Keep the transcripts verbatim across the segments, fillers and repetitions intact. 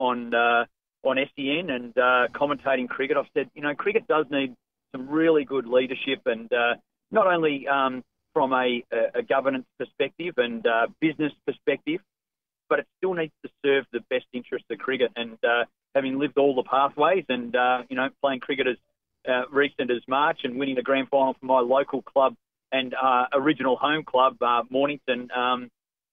on uh, on S E N and uh, commentating cricket, I've said, you know, cricket does need some really good leadership, and uh, not only um, from a, a governance perspective and uh, business perspective, but it still needs to serve the best interests of cricket. And uh, having lived all the pathways and, uh, you know, playing cricket as uh, recent as March and winning the grand final for my local club and uh, original home club, uh, Mornington, um,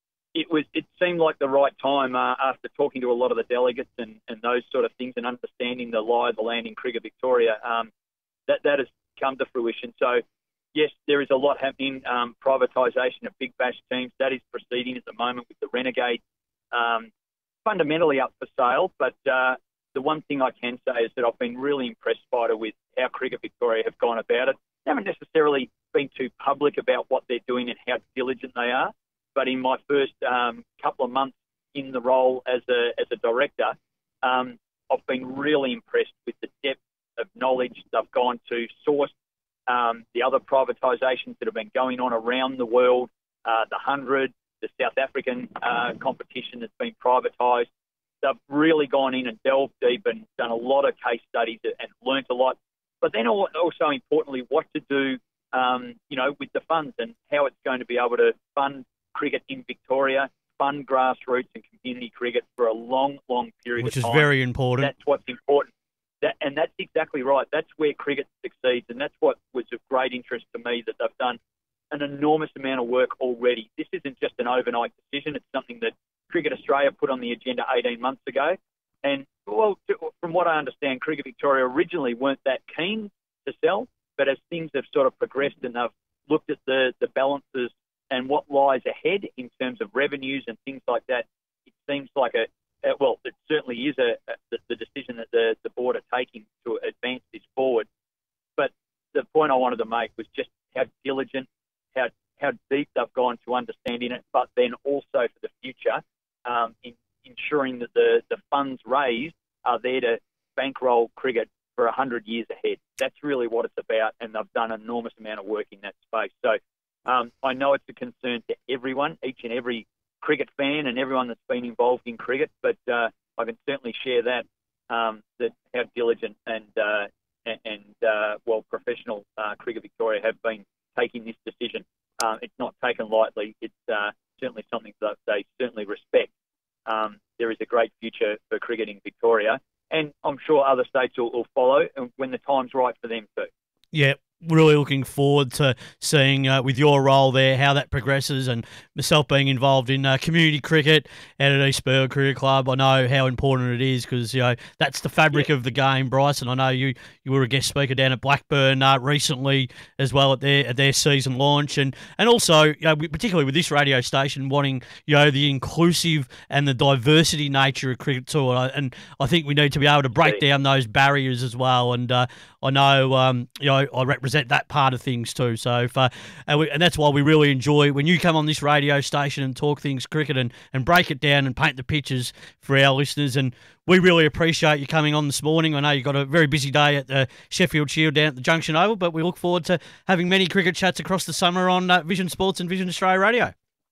it was it seemed like the right time uh, after talking to a lot of the delegates and, and those sort of things and understanding the lie of the land in Cricket Victoria, um, that, that has come to fruition. So, yes, there is a lot happening. Um, privatisation of Big Bash teams, that is proceeding at the moment with the Renegades. Um, fundamentally up for sale, but uh, the one thing I can say is that I've been really impressed, Spider, with how Cricket Victoria have gone about it. They haven't necessarily been too public about what they're doing and how diligent they are, but in my first um, couple of months in the role as a as a director, um, I've been really impressed with the depth of knowledge they've gone to source um, the other privatisations that have been going on around the world, uh, the Hundred, the South African uh, competition that's been privatised. They've really gone in and delved deep and done a lot of case studies and learnt a lot. But then also importantly, what to do, um, you know, with the funds and how it's going to be able to fund cricket in Victoria, fund grassroots and community cricket for a long, long period Which of time. Which is very important. That's what's important. That, and that's exactly right. That's where cricket succeeds, and that's what was of great interest to me, that they've done an enormous amount of work already. This isn't just an overnight decision. It's something that Cricket Australia put on the agenda eighteen months ago. And, well, from what I understand, Cricket Victoria originally weren't that keen to sell, but as things have sort of progressed and they've looked at the, the balances and what lies ahead in terms of revenues and things like that, it seems like a, a well, it certainly is a, a the, the decision that the, the board are taking to advance this forward. But the point I wanted to make was just how diligent, how how deep they've gone to understanding it, but then also for the future, um, in ensuring that the, the funds raised are there to bankroll cricket for one hundred years ahead. That's really what it's about, and they've done an enormous amount of work in that space. So um, I know it's a concern to everyone, each and every cricket fan and everyone that's been involved in cricket, but uh, I can certainly share that, um, that how diligent and, uh, and, and uh, well, professional uh, Cricket Victoria have been taking this decision. Uh, it's not taken lightly. It's uh, certainly something that they certainly respect. Um, there is a great future for cricket in Victoria, and I'm sure other states will, will follow when the time's right for them too. Yeah, really looking forward to seeing uh, with your role there how that progresses, and myself being involved in uh, community cricket out at East Burwood Cricket Club. I know how important it is because, you know, that's the fabric yeah. of the game, Bryce. And I know you, you were a guest speaker down at Blackburn uh, recently as well at their at their season launch, and and also, you know, particularly with this radio station wanting, you know, the inclusive and the diversity nature of cricket too. And I, and I think we need to be able to break down those barriers as well. And uh, I know, um, you know, I represent that part of things too. So, if, uh, and, we, and that's why we really enjoy when you come on this radio station and talk things cricket and, and break it down and paint the pictures for our listeners. And we really appreciate you coming on this morning. I know you've got a very busy day at the Sheffield Shield down at the Junction Oval, but we look forward to having many cricket chats across the summer on uh, Vision Sports and Vision Australia Radio.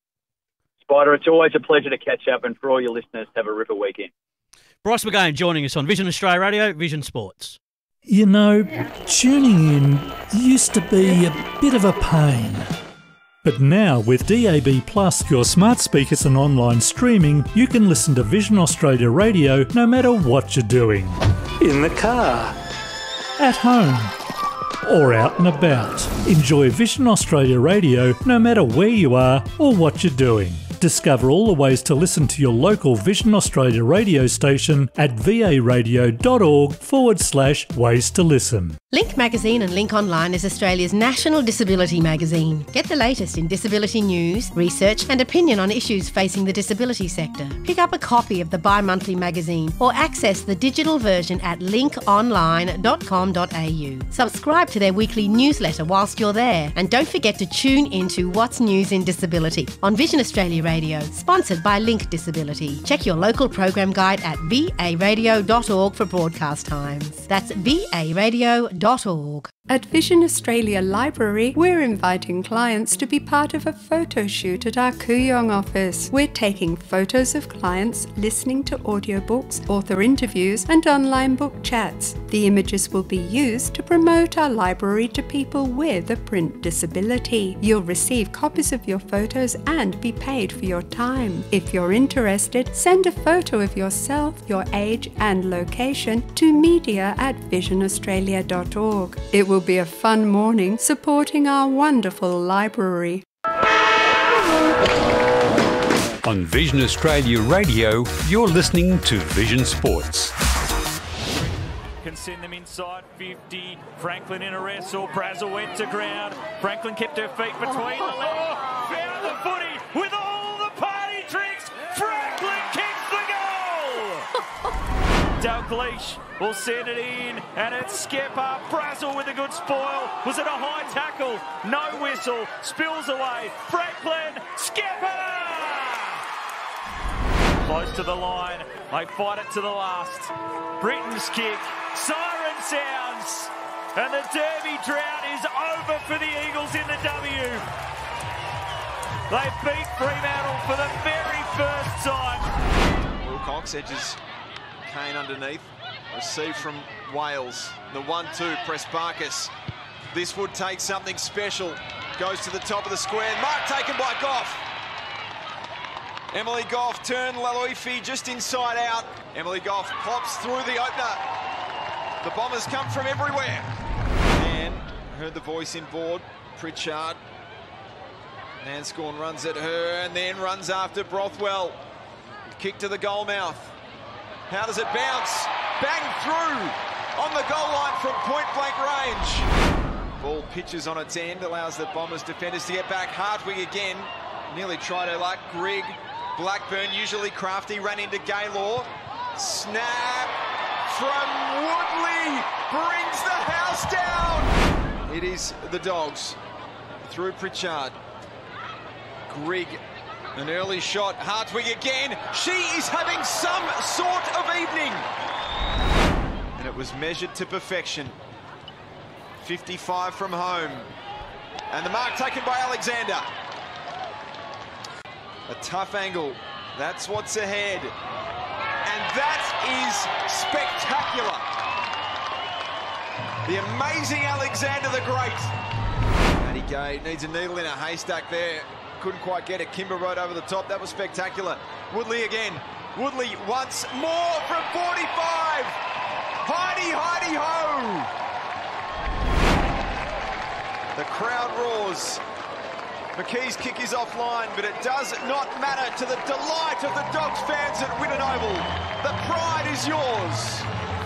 Spider, it's always a pleasure to catch up, and for all your listeners, have a ripper weekend. Bryce McGain joining us on Vision Australia Radio, Vision Sports. You know, tuning in used to be a bit of a pain. But now with D A B Plus, your smart speakers and online streaming, you can listen to Vision Australia Radio no matter what you're doing. In the car, at home, or out and about. Enjoy Vision Australia Radio no matter where you are or what you're doing. Discover all the ways to listen to your local Vision Australia radio station at varadio.org forward slash ways to listen. Link Magazine and Link Online is Australia's national disability magazine. Get the latest in disability news, research and opinion on issues facing the disability sector. Pick up a copy of the bi-monthly magazine or access the digital version at link online dot com dot a u. Subscribe to their weekly newsletter whilst you're there, and don't forget to tune into What's News in Disability on Vision Australia Radio, sponsored by Link Disability. Check your local program guide at v a radio dot org for broadcast times. That's v a radio dot org. At Vision Australia Library, we're inviting clients to be part of a photo shoot at our Kooyong office. We're taking photos of clients, listening to audiobooks, author interviews, and online book chats. The images will be used to promote our library to people with a print disability. You'll receive copies of your photos and be paid for your time. If you're interested, send a photo of yourself, your age, and location to media at vision australia dot org. It will be a fun morning supporting our wonderful library. On Vision Australia Radio, you're listening to Vision Sports. Can send them inside fifty. Franklin in a wrestle. Brazel went to ground. Franklin kept her feet between the legs. Found the footy with all the party tricks. Franklin kicks the goal. Dalgleish will send it in, and it's Skepper. Brazel with a good spoil. Was it a high tackle? No whistle. Spills away. Franklin. Skepper. Close to the line. They fight it to the last. Britton's kick. Siren sounds. And the Derby drought is over for the Eagles in the W. They beat Fremantle for the very first time. Wilcox edges Kane underneath. Received from Wales. The one two, Pressparkas. This would take something special. Goes to the top of the square. Mark taken by Goff. Emily Goff turned Laloifi just inside out. Emily Goff pops through the opener. The Bombers come from everywhere. And heard the voice in board. Pritchard. Nanscorn runs at her and then runs after Brothwell. Kick to the goal mouth. How does it bounce? Bang through on the goal line from point-blank range. Ball pitches on its end, allows the Bombers defenders to get back. Hartwig again, nearly tried her luck. Grigg, Blackburn, usually crafty, ran into Gaylor. Snap from Woodley, brings the house down. It is the Dogs through Pritchard. Grigg, an early shot. Hartwig again. She is having some sort of evening. And it was measured to perfection. fifty-five from home. And the mark taken by Alexander. A tough angle. That's what's ahead. And that is spectacular. The amazing Alexander the Great. Maddie Gay needs a needle in a haystack there. Couldn't quite get it. Kimber rode over the top. That was spectacular. Woodley again. Woodley once more from forty-five. Heidi, Heidi, ho! The crowd roars. McKee's kick is offline, but it does not matter to the delight of the Dogs fans at Winton Oval. The pride is yours.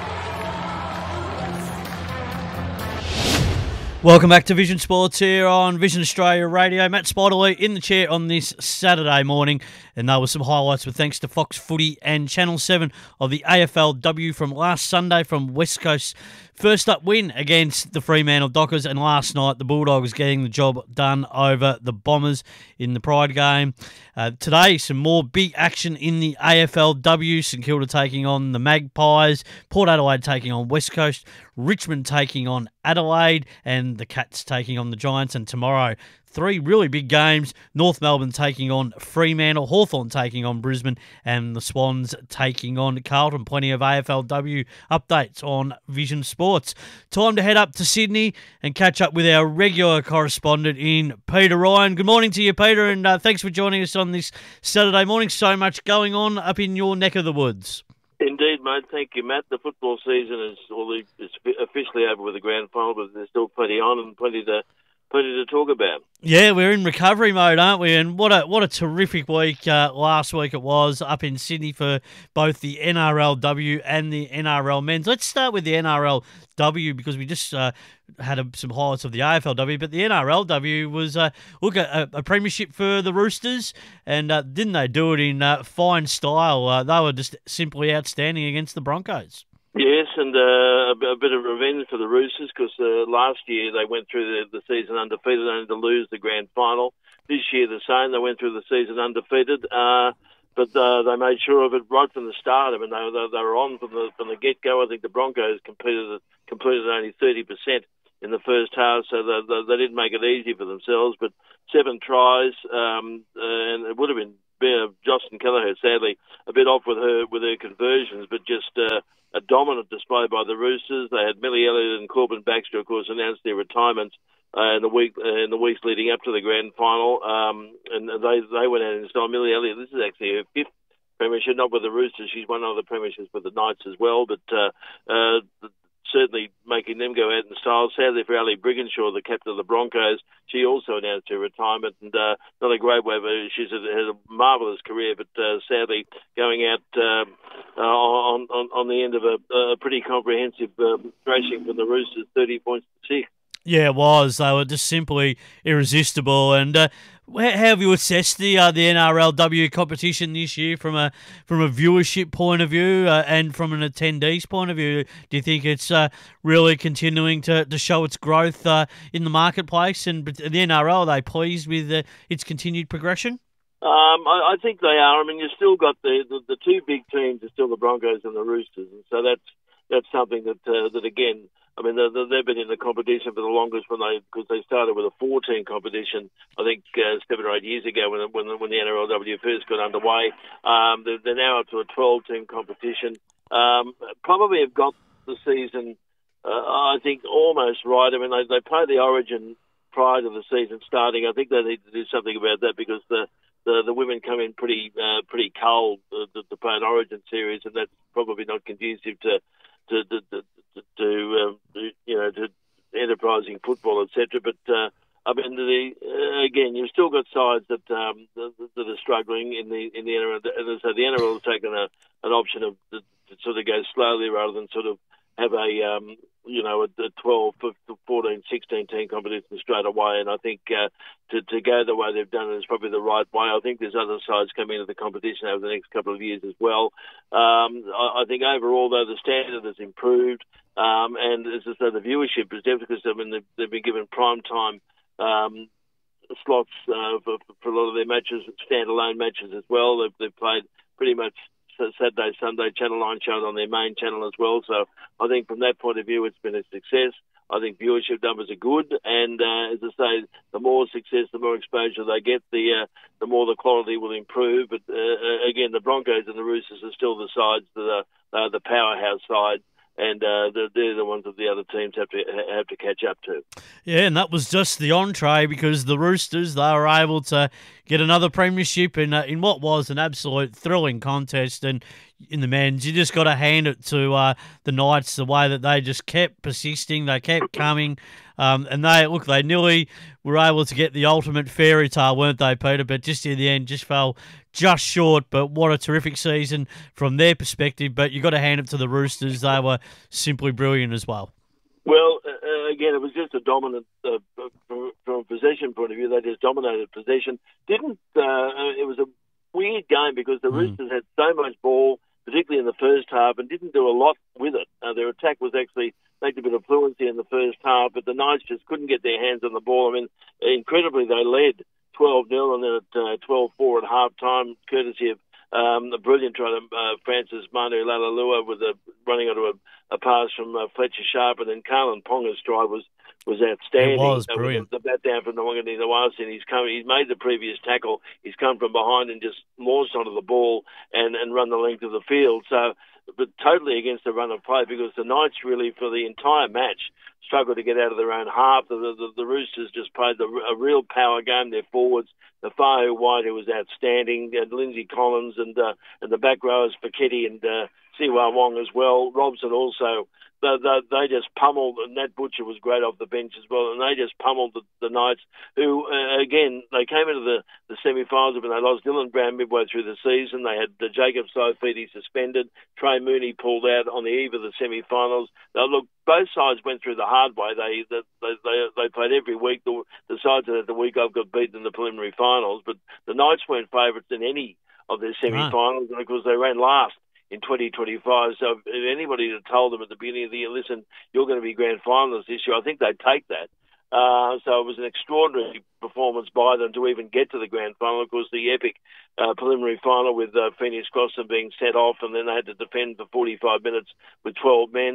Welcome back to Vision Sports here on Vision Australia Radio. Matt Spiderlee in the chair on this Saturday morning. And there were some highlights with thanks to Fox Footy and Channel seven of the A F L W from last Sunday from West Coast. First up win against the Fremantle Dockers, and last night the Bulldogs getting the job done over the Bombers in the Pride game. Uh, today, some more big action in the A F L W. St Kilda taking on the Magpies, Port Adelaide taking on West Coast, Richmond taking on Adelaide, and the Cats taking on the Giants. And tomorrow, three really big games. North Melbourne taking on Fremantle, Hawthorn taking on Brisbane, and the Swans taking on Carlton. Plenty of A F L W updates on Vision Sports. Time to head up to Sydney and catch up with our regular correspondent in Peter Ryan. Good morning to you, Peter, and uh, thanks for joining us on this Saturday morning. So much going on up in your neck of the woods. Indeed, mate. Thank you, Matt. The football season is, well, it's officially over with the grand final, but there's still plenty on and plenty to plenty to talk about. Yeah, we're in recovery mode, aren't we? And what a what a terrific week uh, last week it was up in Sydney for both the N R L W and the N R L men's. Let's start with the N R L W because we just uh, had a, some highlights of the A F L W, but the N R L W was uh, look a, a premiership for the Roosters, and uh, didn't they do it in uh, fine style? Uh, they were just simply outstanding against the Broncos. Yes, and uh, a, a bit of revenge for the Roosters because uh, last year they went through the, the season undefeated only to lose the grand final. This year the same, they went through the season undefeated, uh, but uh, they made sure of it right from the start. I mean, they, they, they were on from the from the get-go. I think the Broncos completed, completed only thirty percent in the first half, so they, they, they didn't make it easy for themselves. But seven tries, um, and it would have been uh, Jocelyn Kelleher, sadly, a bit off with her with her conversions, but just uh, a dominant display by the Roosters. They had Millie Elliott and Corbin Baxter, of course, announced their retirements uh, in the week uh, in the weeks leading up to the grand final, um, and they they went out in style. Millie Elliott, this is actually her fifth premiership, not with the Roosters. She's won other premierships with the Knights as well, but uh, uh, certainly making them go out in style. Sadly for Ali Brigginshaw, the captain of the Broncos, she also announced her retirement, and uh, not a great way, but she's had a marvellous career, but uh, sadly going out um, uh, on, on on the end of a, a pretty comprehensive uh, thrashing from the Roosters, thirty points to six. Yeah, it was. They were just simply irresistible. And uh, how have you assessed the uh, the N R L W competition this year from a from a viewership point of view uh, and from an attendees point of view? Do you think it's uh, really continuing to, to show its growth uh, in the marketplace? And the N R L, are they pleased with uh, its continued progression? Um, I, I think they are. I mean, you've still got the, the, the two big teams are still the Broncos and the Roosters, and so that's that's something that uh, that again. I mean, they've been in the competition for the longest when they because they started with a four-team competition. I think uh, seven or eight years ago when when, when the N R L W first got underway. Um, they're, they're now up to a twelve-team competition. Um, probably have got the season, uh, I think, almost right. I mean, they they played the Origin prior to the season starting. I think they need to do something about that because the the, the women come in pretty uh, pretty cold uh, to, to play an Origin series, and that's probably not conducive to. To, to, to, to um, you know, to enterprising football, et cetera. But uh, I mean, the, uh, again, you've still got sides that um, that, that are struggling in the in the N R L. And so the N R L has taken a, an option of to, to sort of go slowly rather than sort of have a um, you know a, a twelve, fourteen, sixteen team competition straight away. And I think uh, to to go the way they've done it is probably the right way. I think there's other sides coming into the competition over the next couple of years as well. Um, I, I think overall, though, the standard has improved, um, and as I say, the viewership is definitely because I mean they've, they've been given prime time um, slots uh, for, for a lot of their matches, standalone matches as well. They've, they've played pretty much Saturday, Sunday, Channel nine shown on their main channel as well. So I think from that point of view, it's been a success. I think viewership numbers are good, and uh, as I say, the more success, the more exposure they get, the uh, the more the quality will improve. But uh, again, the Broncos and the Roosters are still the sides that are uh, the powerhouse side, and uh, they're, they're the ones that the other teams have to have to catch up to. Yeah, and that was just the entree because the Roosters, they were able to get another premiership in uh, in what was an absolute thrilling contest. And in the men's, you just got to hand it to uh, the Knights, the way that they just kept persisting, they kept coming, um, and they look, they nearly were able to get the ultimate fairy tale, weren't they, Peter? But just in the end, just fell just short. But what a terrific season from their perspective. But you got to hand it to the Roosters; they were simply brilliant as well. Well, uh, again, it was just a dominant, uh, from, from a possession point of view, they just dominated possession. Didn't uh, it was a weird game because the mm. Roosters had so much ball, particularly in the first half, and didn't do a lot with it. Uh, their attack was actually lacked a bit of fluency in the first half, but the Knights just couldn't get their hands on the ball. I mean, incredibly, they led twelve nil and then at uh, twelve four at half-time, courtesy of um, the brilliant try to uh, Francis Manu Lalalua with a, running onto a, a pass from uh, Fletcher Sharp, and then Carlin Ponga's stride was was outstanding. It was brilliant. Uh, the bat down from the Wangani Nawasi, and he's come. He's made the previous tackle. He's come from behind and just launched onto the ball and, and run the length of the field. So, but totally against the run of play because the Knights really for the entire match struggled to get out of their own half. The, the, the Roosters just played the, a real power game. Their forwards, the Fahu White, who was outstanding, and Lindsay Collins, and uh, and the back rowers Fiketti and uh, Siwa Wong as well. Robson also. They, they, they just pummeled, and Nat Butcher was great off the bench as well, and they just pummeled the, the Knights, who, uh, again, they came into the, the semi-finals, but they lost Dylan Brown midway through the season. They had the Jacob Saifidi suspended. Trey Mooney pulled out on the eve of the semi-finals. Now, look, both sides went through the hard way. They they they, they played every week. The, the sides that had the week off got beaten in the preliminary finals, but the Knights weren't favourites in any of their semi-finals, and of course they ran last in twenty twenty-five. So if anybody had told them at the beginning of the year, listen, you're going to be grand finalists this year, I think they'd take that. Uh, so it was an extraordinary performance by them to even get to the grand final. Of course, the epic uh, preliminary final with uh, Phoenix Crossan being sent off, and then they had to defend for forty-five minutes with twelve men.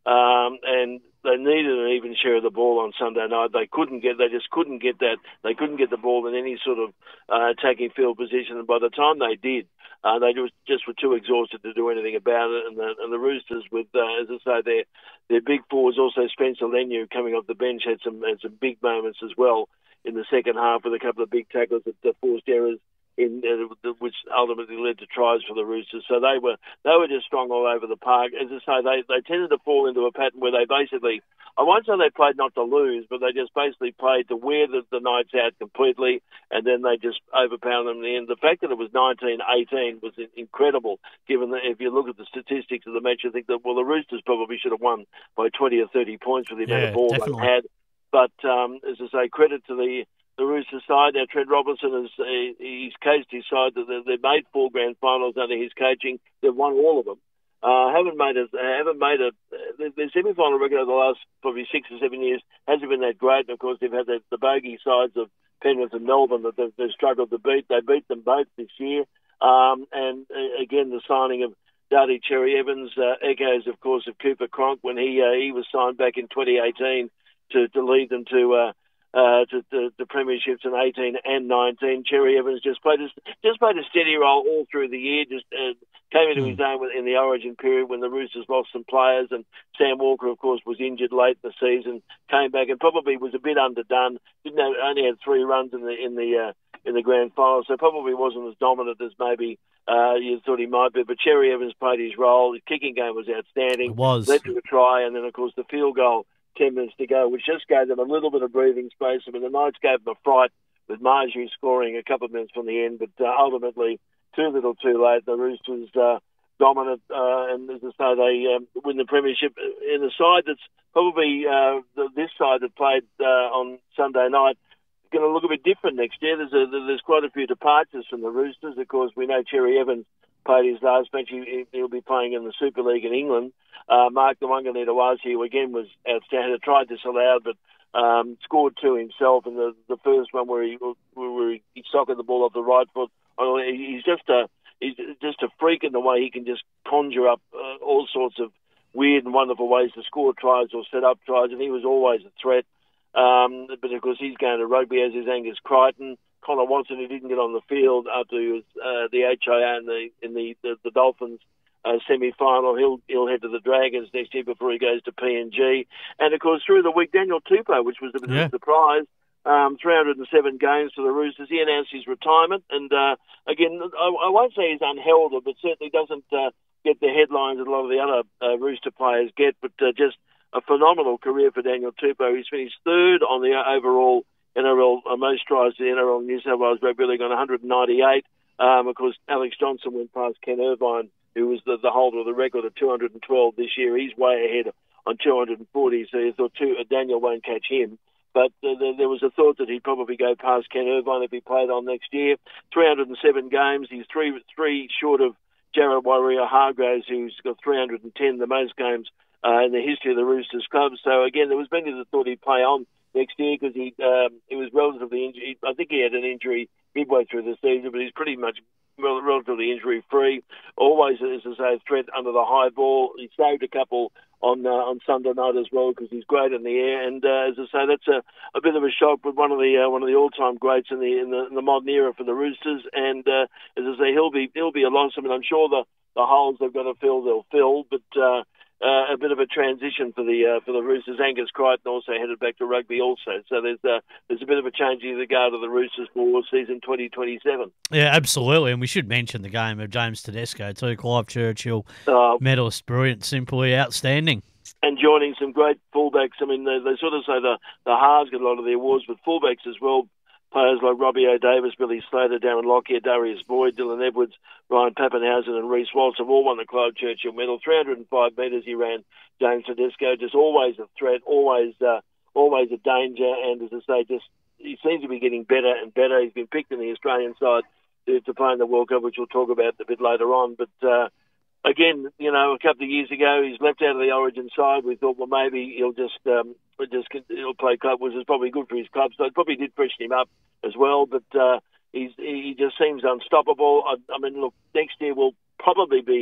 um, and they needed an even share of the ball on Sunday night. They couldn't get, they just couldn't get that. They couldn't get the ball in any sort of uh, attacking field position. And by the time they did, uh, they just, just were too exhausted to do anything about it. And the, and the Roosters, with uh, as I say, their their big forwards, also Spencer Leniu coming off the bench, had some had some big moments as well in the second half with a couple of big tackles that, that forced errors, in uh, which ultimately led to tries for the Roosters. So they were they were just strong all over the park. As I say, they, they tended to fall into a pattern where they basically, I won't say they played not to lose, but they just basically played to wear the, the Knights out completely, and then they just overpowered them in the end. The fact that it was nineteen eighteen was incredible, given that if you look at the statistics of the match, you think that, well, the Roosters probably should have won by twenty or thirty points for the amount yeah, of ball definitely. they had. But um, as I say, credit to the the Roosters side. Now, Trent Robinson has uh, he's coached his side. That they've made four grand finals under his coaching. They've won all of them. Uh, haven't made a haven't made a the, the semi-final record over the last probably six or seven years hasn't been that great. And of course, they've had the, the bogey sides of Penrith and Melbourne that they've, they've struggled to beat. They beat them both this year. Um, and uh, again, the signing of Darty Cherry Evans uh, echoes, of course, of Cooper Cronk when he uh, he was signed back in twenty eighteen to, to lead them to. Uh, Uh, to, to, to premierships in eighteen and nineteen. Cherry Evans just played a, just played a steady role all through the year. Just uh, came into mm. his own in the Origin period when the Roosters lost some players, and Sam Walker, of course, was injured late in the season. Came back and probably was a bit underdone. Didn't have, only had three runs in the in the uh, in the grand final, so probably wasn't as dominant as maybe uh, you thought he might be. But Cherry Evans played his role. His kicking game was outstanding. It was led to a try, and then of course the field goal. Ten minutes to go, which just gave them a little bit of breathing space. I mean, the Knights gave them a fright with Marjorie scoring a couple of minutes from the end, but uh, ultimately, too little, too late. The Roosters uh, dominant, uh, and as I say, they um, win the premiership in a side that's probably uh, the, this side that played uh, on Sunday night going to look a bit different next year. There's a, there's quite a few departures from the Roosters. Of course, we know Cherry Evans played his last match. He, he'll be playing in the Super League in England. Uh, Mark the Wanganita-Wazi, who again was outstanding, tried disallowed, but um, scored two himself in the, the first one where he where he, he socketed the ball off the right foot. He's just a he's just a freak in the way he can just conjure up uh, all sorts of weird and wonderful ways to score tries or set up tries, and he was always a threat. Um, but of course, he's going to rugby, as is Angus Crichton. Connor Watson, who didn't get on the field after he was uh, the H I A in the in the the, the Dolphins uh, semi-final. He'll he'll head to the Dragons next year before he goes to P N G. And of course, through the week, Daniel Tupou, which was a bit yeah. of a surprise. Um, three hundred seven games for the Roosters. He announced his retirement, and uh, again, I, I won't say he's unheralded, but certainly doesn't uh, get the headlines that a lot of the other uh, Rooster players get. But uh, just a phenomenal career for Daniel Tupou. He's finished third on the overall N R L uh, most tries to the N R L New South Wales Rugby League on one hundred ninety-eight. Um, of course, Alex Johnson went past Ken Irvine, who was the, the holder of the record of two hundred twelve this year. He's way ahead on two hundred forty, so you thought two, uh, Daniel won't catch him. But uh, there was a thought that he'd probably go past Ken Irvine if he played on next year. three hundred seven games. He's three three short of Jared Warrior-Hargraves, who's got three hundred ten, the most games uh, in the history of the Roosters club. So, again, there was many that thought he'd play on next year because he um, he was relatively injured. I think he had an injury midway through the season, but he's pretty much relatively injury-free. Always, as I say, a threat under the high ball. He saved a couple on uh, on Sunday night as well because he's great in the air. And uh, as I say, that's a, a bit of a shock, but one of the uh, one of the all-time greats in the in the, in the modern era for the Roosters. And uh, as I say, he'll be he'll be a loss. I mean, I'm sure the the holes they've got to fill, they'll fill, but. Uh, Uh, a bit of a transition for the uh, for the Roosters. Angus Crichton also headed back to rugby also. So there's uh, there's a bit of a change in the guard of the Roosters for season twenty twenty-seven. Yeah, absolutely. And we should mention the game of James Tedesco too. Clive Churchill, uh, medalist, brilliant, simply outstanding. And joining some great fullbacks. I mean, they, they sort of say the, the halves get a lot of the awards, but fullbacks as well. Players like Robbie O'Davis, Billy Slater, Darren Lockyer, Darius Boyd, Dylan Edwards, Ryan Pappenhausen and Reece Walsh have all won the Clive Churchill medal. three hundred five metres he ran, James Tedesco, just always a threat, always uh, always a danger, and as I say, just he seems to be getting better and better. He's been picked in the Australian side to, to play in the World Cup, which we'll talk about a bit later on, but uh, again, you know, a couple of years ago, he's left out of the Origin side. We thought, well, maybe he'll just um, just he'll play club, which is probably good for his club. So it probably did freshen him up as well. But uh, he's he just seems unstoppable. I, I mean, look, next year will probably be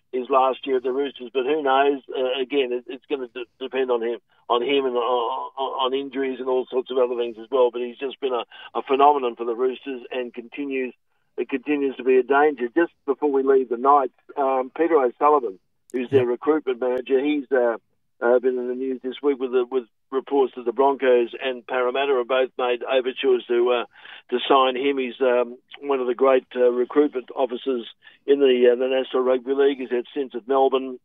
his last year at the Roosters. But who knows? Uh, again, it, it's going to d- depend on him, on him, and on, on injuries and all sorts of other things as well. But he's just been a, a phenomenon for the Roosters and continues. It continues to be a danger. Just before we leave the Knights, um, Peter O'Sullivan, who's their recruitment manager, he's uh, uh, been in the news this week with the, with reports that the Broncos and Parramatta have both made overtures to uh, to sign him. He's um, one of the great uh, recruitment officers in the uh, the National Rugby League. He's had stints at Melbourne,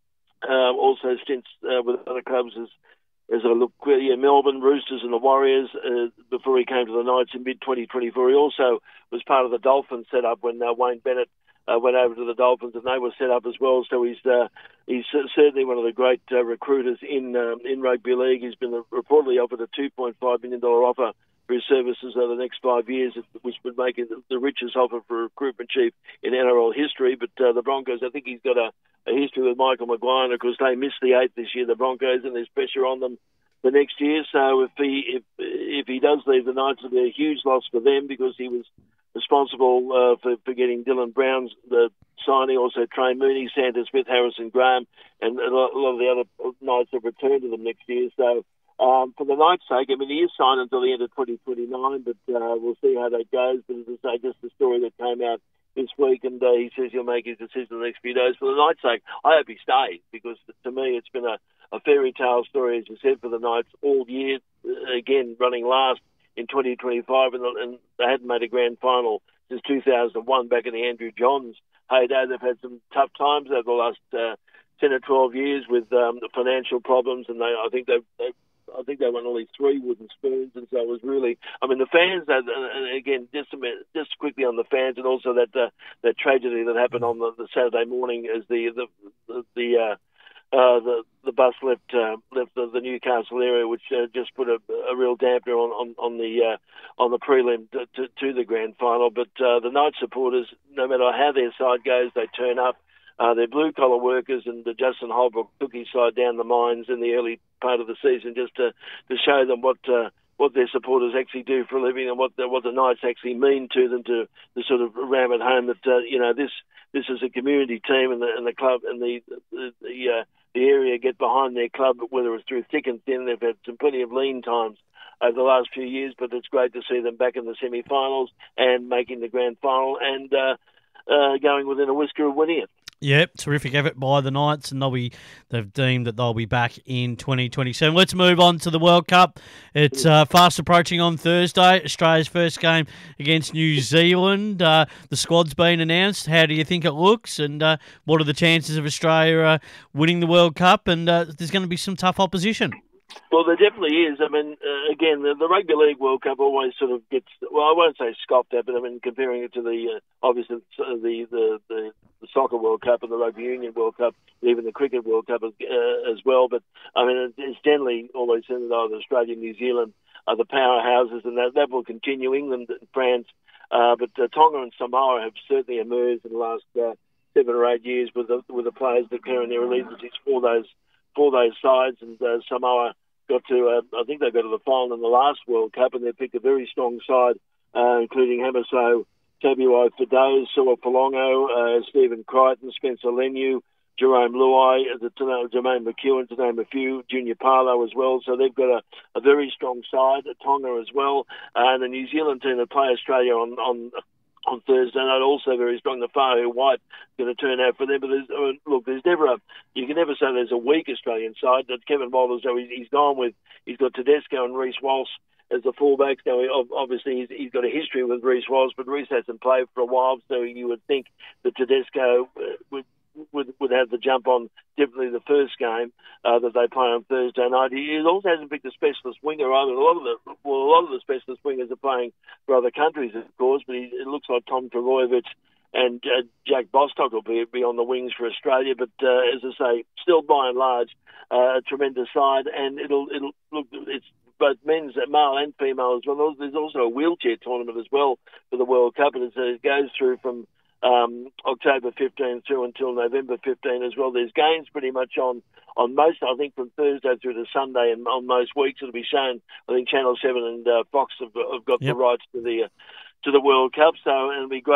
um, also stints uh, with other clubs as as I look, yeah, Melbourne, Roosters and the Warriors uh, before he came to the Knights in mid twenty twenty-four. He also was part of the Dolphins setup when uh, Wayne Bennett uh, went over to the Dolphins, and they were set up as well. So he's uh, he's certainly one of the great uh, recruiters in um, in rugby league. He's been reportedly offered a two point five million dollars offer for his services over the next five years, which would make it the richest offer for a recruitment chief in N R L history. But uh, the Broncos, I think he's got a, a history with Michael Maguire, because they missed the eight this year, the Broncos, and there's pressure on them the next year. So if he if if he does leave the Knights, it'll be a huge loss for them, because he was responsible uh, for, for getting Dylan Brown's the signing, also Trey Mooney, Santa Smith, Harrison Graham, and a lot, a lot of the other Knights have returned to them next year. So um, for the Knights' sake, I mean, he is signed until the end of twenty twenty-nine, but uh, we'll see how that goes. But as I say, just the story that came out this week, and uh, he says he'll make his decision in the next few days. For the Knights' sake, I hope he stays, because to me it's been a, a fairy tale story, as you said, for the Knights all year. Again, running last in twenty twenty-five, and, and they hadn't made a grand final since two thousand one, back in the Andrew Johns heyday. They've had some tough times over the last uh, ten or twelve years with um, the financial problems, and they, I think they've, they've I think they won only three wooden spoons, and so it was really, I mean, the fans, and again, just a minute, just quickly on the fans, and also that uh, that tragedy that happened on the, the Saturday morning as the the the, the uh, Uh, the the bus left uh, left the, the Newcastle area, which uh, just put a, a real dampener on on, on the uh, on the prelim to, to, to the grand final. But uh, the Knights supporters, no matter how their side goes, they turn up. Uh, they're blue collar workers, and uh, Justin Holbrook took his side down the mines in the early part of the season just to to show them what. Uh, what their supporters actually do for a living, and what the, what the Knights actually mean to them, to, to sort of ram it home that uh, you know this this is a community team, and the and the club and the the the, uh, the area get behind their club, whether it's through thick and thin. They've had some plenty of lean times over the last few years, but it's great to see them back in the semi-finals and making the grand final, and uh, uh, going within a whisker of winning it. Yep, terrific effort by the Knights, and they'll be, they've deemed that they'll be back in twenty twenty-seven. Let's move on to the World Cup. It's uh, fast approaching on Thursday, Australia's first game against New Zealand. Uh, the squad's been announced. How do you think it looks, and uh, what are the chances of Australia uh, winning the World Cup? And uh, there's going to be some tough opposition. Well, there definitely is. I mean, uh, again, the, the Rugby League World Cup always sort of gets, well, I won't say scoffed at, but I mean, comparing it to the, uh, obviously, the, the, the, the Soccer World Cup and the Rugby Union World Cup, even the Cricket World Cup as, uh, as well. But, I mean, it's generally always said that either Australia and New Zealand are the powerhouses, and that, that will continue. England and France. Uh, but uh, Tonga and Samoa have certainly emerged in the last uh, seven or eight years with the, with the players declaring their allegiances for those for those sides, and uh, Samoa got to, uh, I think they got to the final in the last World Cup, and they picked a very strong side, uh, including Hamiso Tabuai Fidow, Sua Polongo, uh, Stephen Crichton, Spencer Leniu, Jerome Luai, uh, Jermaine McEwen, to name a few, Junior Parlow as well. So they've got a, a very strong side, Tonga as well, uh, and the New Zealand team that play Australia on on on Thursday night, also very strong. The Fahu White going to turn out for them. But there's, I mean, look, there's never a, you can never say there's a weak Australian side. That Kevin Walters, so he's, he's gone with, he's got Tedesco and Reece Walsh as the fullbacks. Now, he, obviously, he's, he's got a history with Reece Walsh, but Reece hasn't played for a while, so you would think that Tedesco uh, would Would, would have the jump on definitely the first game uh, that they play on Thursday night. He also hasn't picked a specialist winger either. A lot of the well, a lot of the specialist wingers are playing for other countries, of course. But he, it looks like Tom Trbojevic and uh, Jack Bostock will be be on the wings for Australia. But uh, as I say, still by and large uh, a tremendous side, and it'll it'll look it's. Both men's, male and female as well. There's also a wheelchair tournament as well for the World Cup, and it goes through from Um, October fifteenth through until November fifteenth as well. There's games pretty much on, on most, I think, from Thursday through to Sunday, and on most weeks it'll be shown. I think Channel seven and uh, Fox have, have got yep. the rights to the uh, to the World Cup, so it'll be great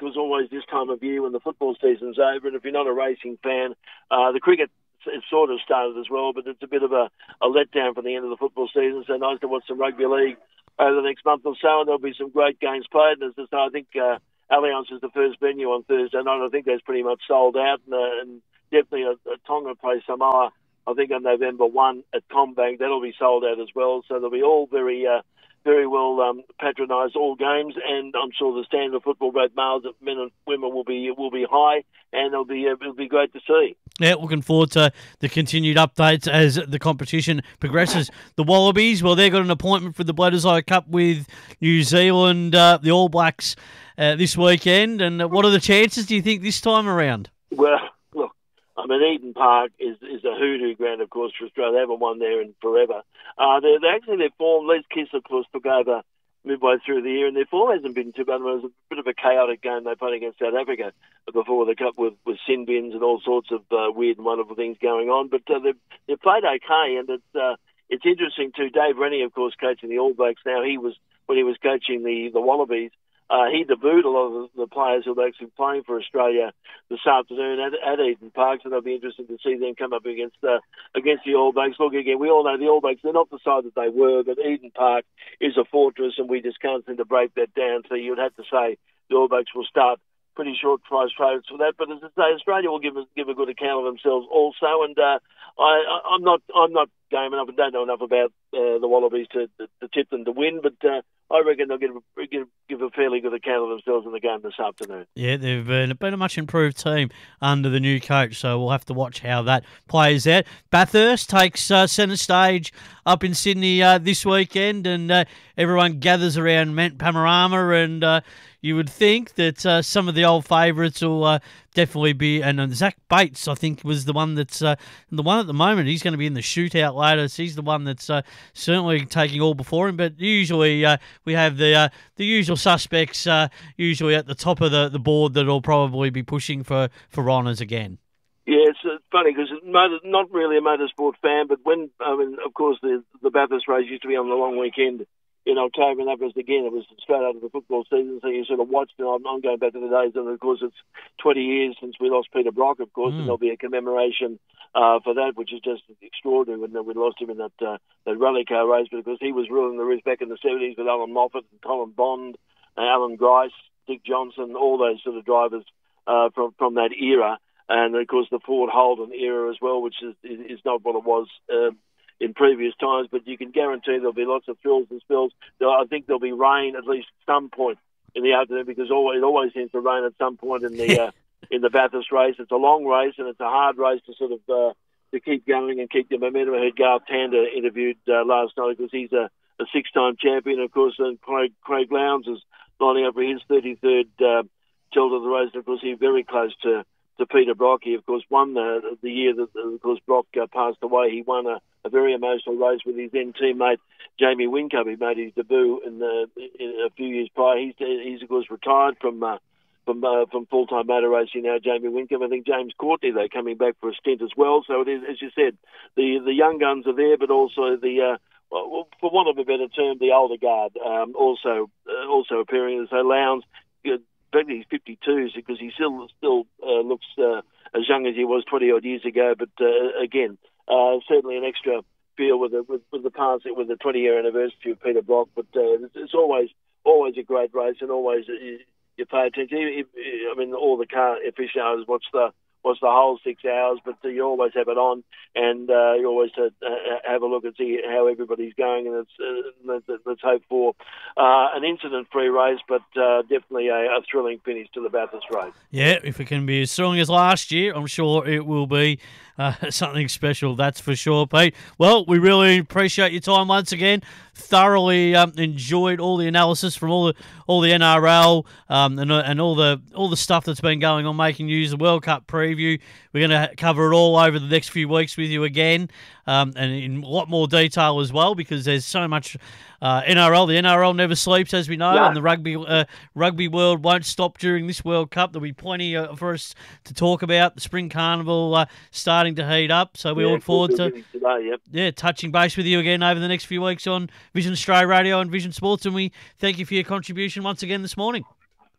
because always this time of year when the football season's over, and if you're not a racing fan, uh, the cricket it's sort of started as well, but it's a bit of a, a letdown for the end of the football season. So nice to watch some rugby league over the next month or so, and there'll be some great games played. And as I say, I think uh, Allianz is the first venue on Thursday night. I think that's pretty much sold out, and, uh, and definitely a, a Tonga plays Samoa, I think on November first at Combank. That'll be sold out as well. So they'll be all very... Uh, very well um, patronised all games, and I'm sure the standard of football, both males and men and women, will be will be high, and it'll be uh, it'll be great to see. Yeah, looking forward to the continued updates as the competition progresses. The Wallabies, well, they've got an appointment for the Bledisloe Cup with New Zealand, uh, the All Blacks, uh, this weekend. And what are the chances, do you think, this time around? Well, look, I mean, Eden Park is, is a hoodoo ground, of course, for Australia. They haven't won there in forever. Uh, they're, they're actually, their form, Les Kiss, of course, took over midway through the year, and their form hasn't been too bad. It was a bit of a chaotic game they played against South Africa before the Cup with, with sin bins and all sorts of uh, weird and wonderful things going on. But uh, they've, they've played okay, and it's uh, it's interesting too. Dave Rennie, of course, coaching the All Blacks now. He was when he was coaching the, the Wallabies. Uh, he debuted a lot of the, the players who are actually playing for Australia this afternoon at, at Eden Park, so it'll be interesting to see them come up against uh, against the All Blacks. Look, again, we all know the All Blacks, they're not the side that they were, but Eden Park is a fortress, and we just can't seem to break that down. So you'd have to say the All Blacks will start pretty short price favourites for that. But as I say, Australia will give a, give a good account of themselves also, and uh, I, I, I'm not I'm not game enough and don't know enough about uh, the Wallabies to, to, to tip them to win, but uh, I reckon they'll give, give, give a fairly good account of themselves in the game this afternoon. Yeah, they've been, been a much improved team under the new coach, so we'll have to watch how that plays out. Bathurst takes uh, centre stage up in Sydney uh, this weekend, and uh, everyone gathers around Mount Panorama, and uh, you would think that uh, some of the old favourites will uh, definitely be, and uh, Zach Bates, I think, was the one that's uh, the one at the moment. He's going to be in the shootout later, so he's the one that's uh, certainly taking all before him. But usually uh, we have the uh, the usual suspects uh, usually at the top of the, the board that will probably be pushing for, for honours again. Yeah, it's uh, funny because not really a motorsport fan, but when, I mean, of course, the, the Bathurst race used to be on the long weekend in October, and that was, again, it was straight out of the football season, so you sort of watched it. I'm, I'm going back to the days, and of course it's twenty years since we lost Peter Brock, of course, mm. and there'll be a commemoration uh, for that, which is just extraordinary when we lost him in that, uh, that rally car race, because he was ruling the race back in the seventies with Alan Moffat and Colin Bond, and Alan Grice, Dick Johnson, all those sort of drivers uh, from, from that era. And, of course, the Ford Holden era as well, which is, is not what it was uh, in previous times. But you can guarantee there'll be lots of thrills and spills. I think there'll be rain at least at some point in the afternoon, because always, it always seems to rain at some point in the uh, in the Bathurst race. It's a long race, and it's a hard race to sort of uh, to keep going and keep the momentum. I heard Garth Tander interviewed uh, last night, because he's a, a six-time champion. Of course, and Craig, Craig Lowndes is lining up for his thirty-third uh, tilt of the race. And, of course, he's very close to to Peter Brock. He, of course, won the the year that, of course, Brock uh, passed away. He won a, a very emotional race with his then teammate Jamie Whincup. He made his debut in, the, in a few years prior. He's, he's of course, retired from uh, from uh, from full-time motor racing now, Jamie Whincup. I think James Courtney, though, coming back for a stint as well. So it is, as you said, the, the young guns are there, but also the, uh, well, for want of a better term, the older guard um, also uh, also appearing. So Lowndes, you know, he's fifty-two, because he still still uh, looks uh, as young as he was twenty odd years ago. But uh, again, uh, certainly an extra feel with the with, with the past with the twenty year anniversary of Peter Brock. But uh, it's, it's always always a great race, and always uh, you pay attention. If, I mean, all the car aficionados watch the watch the whole six hours, but uh, you always have it on, and uh, you always uh, have a look and see how everybody's going, and it's, uh, let's, let's hope for uh, an incident-free race, but uh, definitely a, a thrilling finish to the Bathurst race. Yeah, if it can be as strong as last year, I'm sure it will be uh, something special, that's for sure, Pete. Well, we really appreciate your time once again. Thoroughly um, enjoyed all the analysis from all the all the N R L um, and and all the all the stuff that's been going on, making news, the World Cup preview. We're going to cover it all over the next few weeks with you again, um, and in a lot more detail as well, because there's so much uh, N R L. The N R L never sleeps, as we know, no. and the rugby uh, rugby world won't stop during this World Cup. There'll be plenty uh, for us to talk about. The Spring Carnival uh, starting to heat up, so we yeah, look forward to today, yep. yeah touching base with you again over the next few weeks on Vision Australia Radio and Vision Sports, and we thank you for your contribution once again this morning.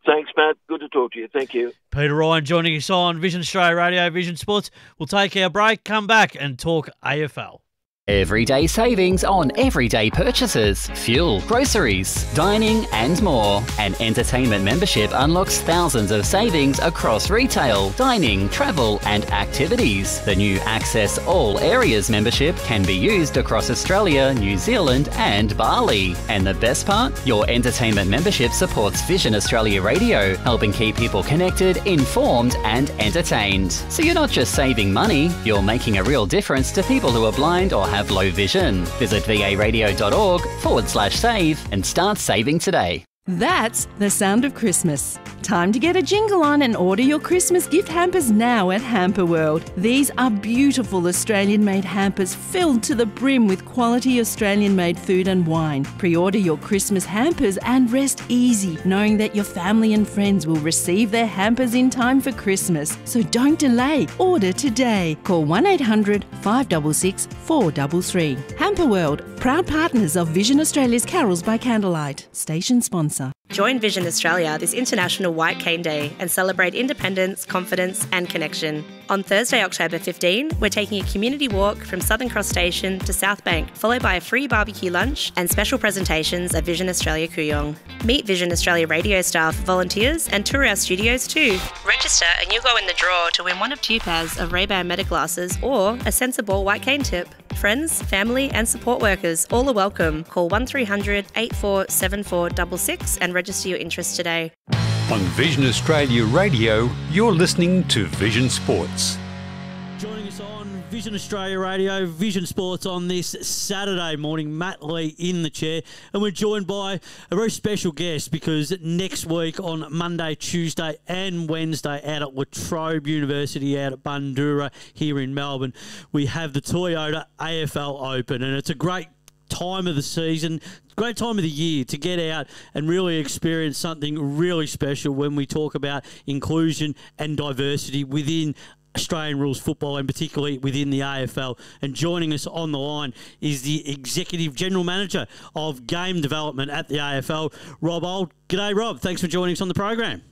Thanks, Matt. Good to talk to you. Thank you. Peter Ryan joining us on Vision Australia Radio, Vision Sports. We'll take our break, come back and talk A F L. Everyday savings on everyday purchases, fuel, groceries, dining and more. An entertainment membership unlocks thousands of savings across retail, dining, travel and activities. The new Access All Areas membership can be used across Australia, New Zealand and Bali. And the best part? Your entertainment membership supports Vision Australia Radio, helping keep people connected, informed and entertained. So you're not just saving money, you're making a real difference to people who are blind or have low vision. Visit varadio.org forward slash save and start saving today. That's the sound of Christmas. Time to get a jingle on and order your Christmas gift hampers now at Hamper World. These are beautiful Australian-made hampers filled to the brim with quality Australian-made food and wine. Pre-order your Christmas hampers and rest easy, knowing that your family and friends will receive their hampers in time for Christmas. So don't delay. Order today. Call one eight hundred five six six four three three. Hamper World, proud partners of Vision Australia's Carols by Candlelight. Station sponsor. Join Vision Australia this International White Cane Day and celebrate independence, confidence and connection. On Thursday, October fifteenth, we're taking a community walk from Southern Cross Station to South Bank, followed by a free barbecue lunch and special presentations at Vision Australia Kooyong. Meet Vision Australia radio staff, volunteers and tour our studios too. Register and you'll go in the draw to win one of two pairs of Ray-Ban Meta glasses or a sensible white cane tip. Friends, family and support workers all are welcome. Call one three hundred eight four seven four six six and register your interest today. On Vision Australia Radio, you're listening to Vision Sports. Joining us on Vision Australia Radio, Vision Sports on this Saturday morning, Matt Lee in the chair. And we're joined by a very special guest because next week on Monday, Tuesday and Wednesday out at La Trobe University out at Bundoora here in Melbourne, we have the Toyota A F L Open. And it's a great time of the season, great time of the year to get out and really experience something really special when we talk about inclusion and diversity within Australian rules football and particularly within the A F L. And joining us on the line is the Executive General Manager of Game Development at the A F L, Rob Old. G'day, Rob. Thanks for joining us on the program.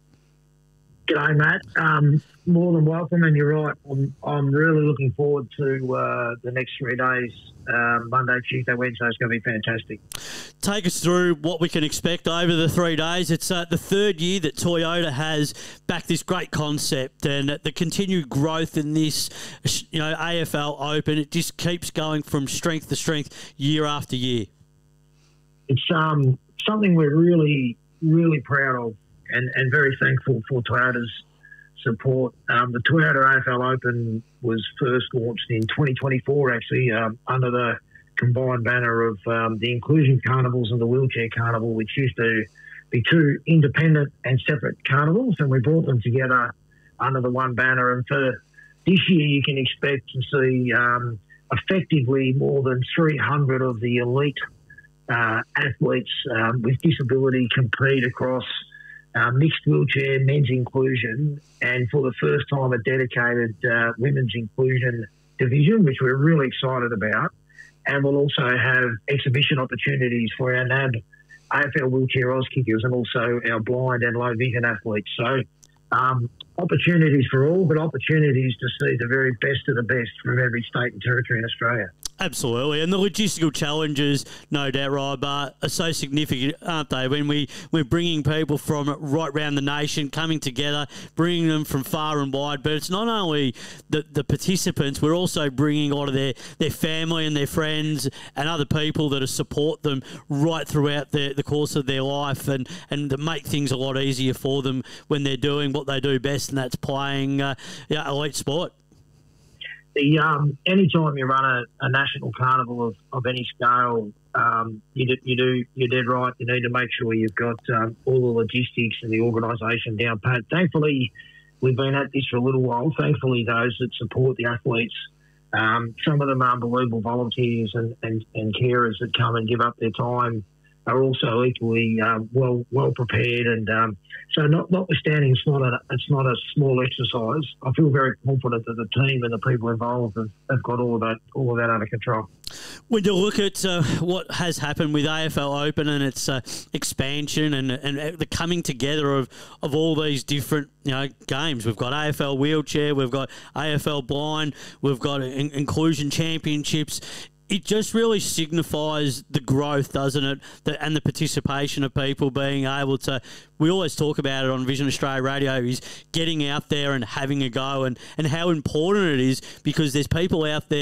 G'day, Matt. Um, more than welcome, and you're right. I'm, I'm really looking forward to uh, the next three days. Um, Monday, Tuesday, Wednesday is going to be fantastic. Take us through what we can expect over the three days. It's uh, the third year that Toyota has backed this great concept, and the continued growth in this, you know, A F L Open. It just keeps going from strength to strength year after year. It's um, something we're really, really proud of. And, and very thankful for Toyota's support. Um, the Toyota A F L Open was first launched in twenty twenty-four, actually, um, under the combined banner of um, the Inclusion Carnivals and the Wheelchair Carnival, which used to be two independent and separate carnivals, and we brought them together under the one banner. And for this year, you can expect to see um, effectively more than three hundred of the elite uh, athletes um, with disability compete across Uh, mixed wheelchair, men's inclusion, and for the first time a dedicated uh, women's inclusion division, which we're really excited about. And we'll also have exhibition opportunities for our N A B A F L wheelchair Auskickers and also our blind and low vision athletes. So um, opportunities for all, but opportunities to see the very best of the best from every state and territory in Australia. Absolutely, and the logistical challenges, no doubt, Rob, uh, are so significant, aren't they? When we, we're bringing people from right around the nation, coming together, bringing them from far and wide, but it's not only the, the participants, we're also bringing a lot of their, their family and their friends and other people that support them right throughout the, the course of their life and, and to make things a lot easier for them when they're doing what they do best, and that's playing uh, yeah, elite sport. The um, anytime you run a, a national carnival of, of any scale, um, you do, you do you're dead right. You need to make sure you've got um, all the logistics and the organisation down pat. Thankfully, we've been at this for a little while. Thankfully, those that support the athletes, um, some of them are unbelievable volunteers and, and, and carers that come and give up their time, are also equally um, well well prepared, and um, so not, notwithstanding it's not a it's not a small exercise. I feel very confident that the team and the people involved have, have got all of that all of that under control. when you look at uh, what has happened with A F L Open and its uh, expansion and, and the coming together of, of all these different you know games, we've got A F L Wheelchair, we've got A F L Blind, we've got in- Inclusion Championships. It just really signifies the growth, doesn't it? The, and the participation of people being able to, we always talk about it on Vision Australia Radio, is getting out there and having a go, and, and how important it is, because there's people out there